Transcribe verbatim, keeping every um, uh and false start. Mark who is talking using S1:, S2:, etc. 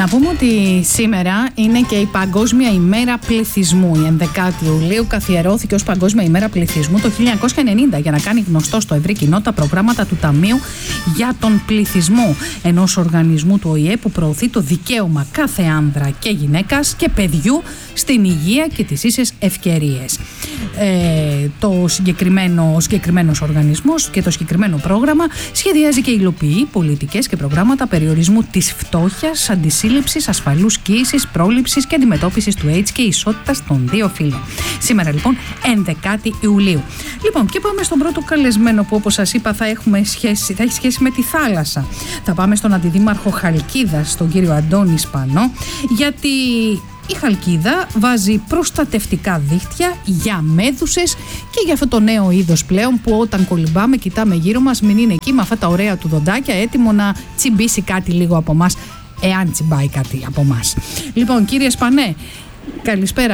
S1: Να πούμε ότι σήμερα είναι και η Παγκόσμια ημέρα πληθυσμού. Η ενδεκάτη Ιουλίου καθιερώθηκε ως Παγκόσμια ημέρα πληθυσμού το χίλια εννιακόσια ενενήντα για να κάνει γνωστό στο ευρύ κοινό τα προγράμματα του Ταμείου για τον Πληθυσμό, ενός οργανισμού του Ο Η Ε που προωθεί το δικαίωμα κάθε άνδρα και γυναίκας και παιδιού στην υγεία και τις ίσες ευκαιρίες. Ε, το συγκεκριμένο, ο συγκεκριμένος οργανισμός και το συγκεκριμένο πρόγραμμα σχεδιάζει και υλοποιεί πολιτικές και προγράμματα περιορισμού της φτώχειας, αντισύλληψης, ασφαλούς κοίησης, πρόληψης και αντιμετώπισης του AIDS και ισότητας των δύο φύλων. Σήμερα λοιπόν ενδεκάτη Ιουλίου. Λοιπόν, και πάμε στον πρώτο καλεσμένο που, όπως σας είπα, θα, έχουμε σχέση, θα έχει σχέση με τη θάλασσα. Θα πάμε στον αντιδήμαρχο Χαλκίδας, τον κύριο Αντώνη Σπανό, γιατί η Χαλκίδα βάζει προστατευτικά δίχτυα για μέδουσες και για αυτό το νέο είδος πλέον που όταν κολυμπάμε κοιτάμε γύρω μας, μην είναι εκεί με αυτά τα ωραία του δοντάκια έτοιμο να τσιμπήσει κάτι λίγο από μας, εάν τσιμπάει κάτι από μας. Λοιπόν, κύριε Σπανέ, καλησπέρα.